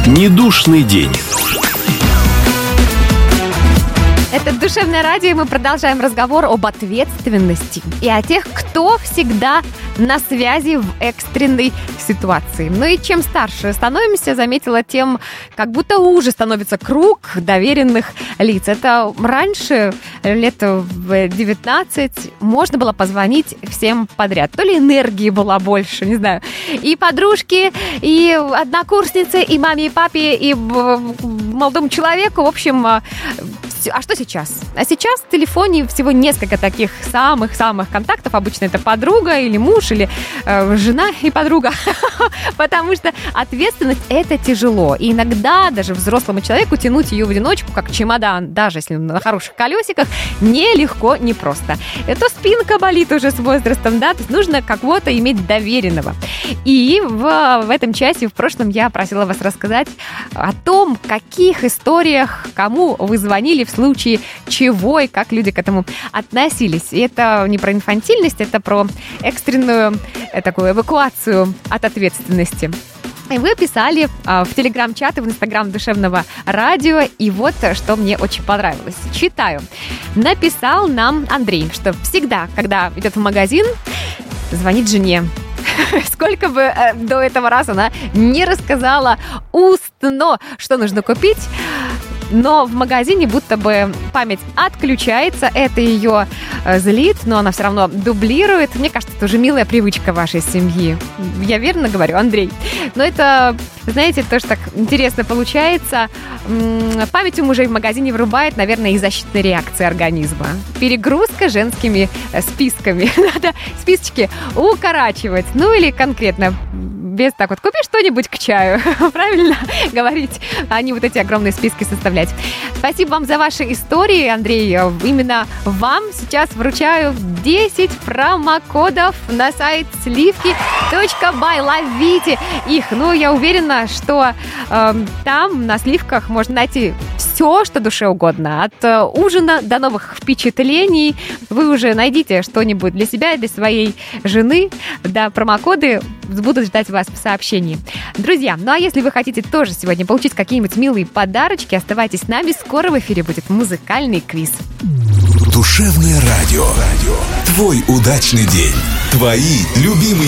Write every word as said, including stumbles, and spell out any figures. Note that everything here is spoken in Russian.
Недушный день. Это «Душевное радио», и мы продолжаем разговор об ответственности и о тех, кто всегда на связи в экстренной ситуации. Ну и чем старше становимся, заметила, тем как будто уже становится круг доверенных лиц. Это раньше, лет в девятнадцать, можно было позвонить всем подряд. То ли энергии было больше, не знаю. И подружки, и однокурсницы, и маме, и папе, и молодому человеку. В общем, а что сейчас? А сейчас в телефоне всего несколько таких самых-самых контактов. Обычно это подруга или муж, или э, жена и подруга. Потому что ответственность – это тяжело. И иногда даже взрослому человеку тянуть ее в одиночку, как чемодан, даже если на хороших колесиках, нелегко, непросто. Это спинка болит уже с возрастом, да? То есть нужно кого-то иметь доверенного. И в, в этом часе, в прошлом, я просила вас рассказать о том, в каких историях, кому вы звонили в случае чего и как люди к этому относились. И это не про инфантильность, это про экстренную э, такую эвакуацию от ответственности. И вы писали а, в телеграм-чат и в инстаграм Душевного радио, и вот что мне очень понравилось. Читаю. Написал нам Андрей, что всегда, когда идет в магазин, звонит жене. Сколько бы э, до этого раза она не рассказала устно, что нужно купить, но в магазине будто бы память отключается, это ее э, злит, но она все равно дублирует. Мне кажется, это уже милая привычка вашей семьи. Я верно говорю, Андрей? Но это, знаете, тоже так интересно получается. М-м, память у мужей в магазине врубает, наверное, и защитная реакция организма. Перегрузка женскими э, списками. Надо списочки укорачивать. Ну или конкретно без так вот, купи что-нибудь к чаю, правильно говорить, а не вот эти огромные списки составлять. Спасибо вам за ваши истории, Андрей. Именно вам сейчас вручаю десять промокодов на сайт сливки точка бай. Ловите их. Ну, я уверена, что э, там на сливках можно найти все, что душе угодно. От э, ужина до новых впечатлений. Вы уже найдите что-нибудь для себя и для своей жены. Да, промокоды будут ждать вас в сообщении. Друзья, ну а если вы хотите тоже сегодня получить какие-нибудь милые подарочки, оставайтесь с нами. Скоро в эфире будет музыкальный квиз. Душевное радио. Твой удачный день. Твои любимые